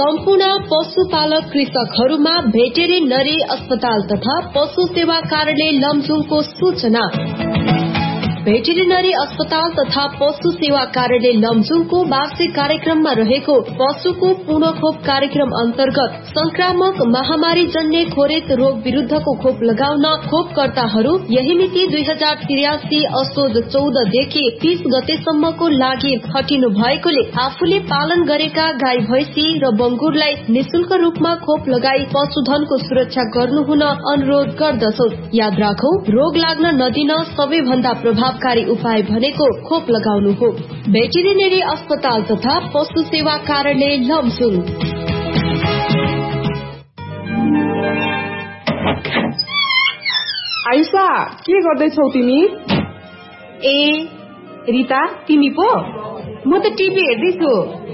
सम्पूर्ण पशुपालक कृषकहरूमा भेटेरिनरी अस्पताल तथा पशु सेवा कार्यालय लमजुङको सूचना। भेटेरिनरी अस्पताल तथा पशु सेवा कार्यालय लमजुङको वार्षिक कार्यक्रममा रहेको पशुको पूर्ण खोप कार्यक्रम अन्तर्गत संक्रामक महामारी जन्य खोरेत रोग विरूद्धको खोप लगाउन खोपकर्ताहरू यही मिति 2083 असोज 14 देखि 30 गतेसम्मको लागि खटिनु भएकोले आफूले पालन गरेका गाई भैंसी र बंगुरलाई निशुल्क रूपमा खोप लगाई पशुधनको सुरक्षा गर्नु हुन अनुरोध गर्दछौ। याद राखौ, रोग लाग्न नदिन सबैभन्दा प्रभावकारी उपाय भनेको खोप लगाउनु हो। भेटेरिनरी अस्पताल तथा पशु सेवा कार्यालय लमजुङ। आइसा, के गर्दैछौ तिमी? ए रिता, तिमी पो? म त टिभी हेर्दैछु।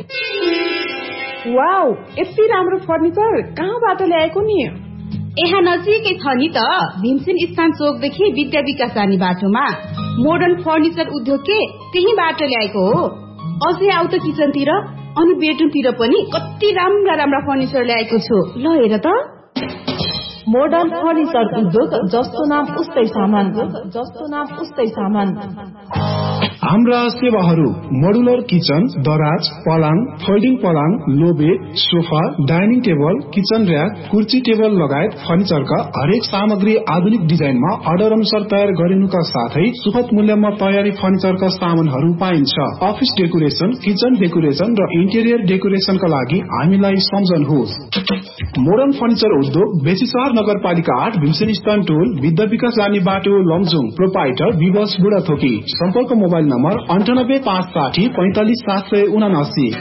वाउ, यति राम्रो फर्निचर कहाँबाट ल्याएको नि? यहाँ नजिकै छ नि त, भीमसेन स्थान चोकदेखि विद्या विकास जाने बाटोमा मोडर्न फर्निचर उद्योग के त्यहीबाट ल्याएको हो। अझै आउ त किचनतिर अनि बेडरुमतिर पनि कति राम्रा राम्रा फर्निचर ल्याएको छु। ल हेर त। मोडर्न फर्निचर उद्योग, जस्तो नाम उस्तै सामान, जस्तो नाम उस्तै सामान। हाम्रा सेवाहरू मोडुलर किचन, दराज, पलाङ, फोल्डिङ पलाङ, लो bed, sofa, dining table, kitchen rack, कुर्ची table लगायत फर्निचरका हरेक सामग्री आधुनिक डिजाइनमा अर्डर अनुसार तयार गरिनुका साथै सुपथ मूल्यमा तयारी फर्निचरका सामानहरू पाइन्छ। अफिस डेकोरेसन, किचन डेकोरेसन र इन्टेरियर डेकोरेसनका लागि हामीलाई सम्झनुहोस्। मोडर्न फर्निचर उद्योग, बेसीसहर नगरपालिका 8, भीमसेन स्थान टोल, विद्या विकास जाने बाटो लमजुङ। प्रोपाइटर विवश बुढाथोकी। सम्पर्क मोबाइल नम्बर 9856 45 779।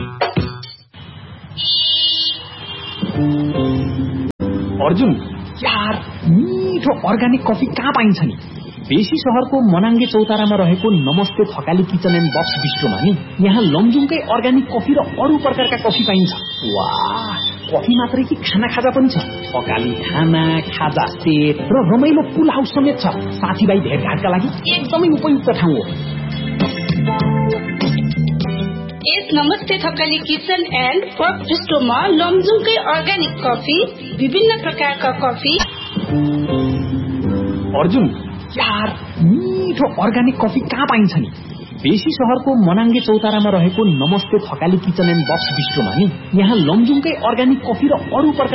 अर्जुन यार, मिठो अर्ग्यानिक कफी कहाँ पाइन्छ नि? बेसी शहरको मनाङ्गे चौतारामा रहेको नमस्ते थकाली किचन एन्ड बक्स बिस्ट्रोमा नि यहाँ लमजुङकै अर्ग्यानिक कफी र अरू प्रकारका कफी पाइन्छ। वाह, कफी मात्रै कि खाना खाजा पनि छ। थकाली खाना, खाजा सेट र रमाइलो पुल हाउस समेत छ। साथीभाइ भेटघाटका लागि एकदमै उपयुक्त ठाउँ हो। यस नमस्ते Thakali kitchen and box बिस्ट्रोमा लमजुङकै organic coffee, विभिन्न प्रकारका कफी। अर्जुन यार, मिठो अर्ग्यानिक कफी कहाँ पाइन्छ नि? बेसी शहरको मनाङ्गे चौतारामा रहेको नमस्ते थकाली किचन एन्ड बक्स बिस्ट्रोमा नि यहाँ लमजुङकै अर्ग्यानिक कफी र अरू प्रकार